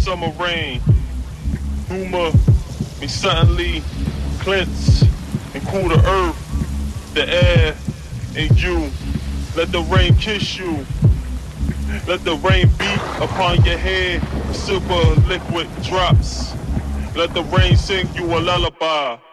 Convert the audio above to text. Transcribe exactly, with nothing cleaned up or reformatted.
summer rain. Humor me suddenly cleanse and cool the earth, the air, and you. Let the rain kiss you. Let the rain beat upon your head, silver liquid drops. Let the rain sing you a lullaby.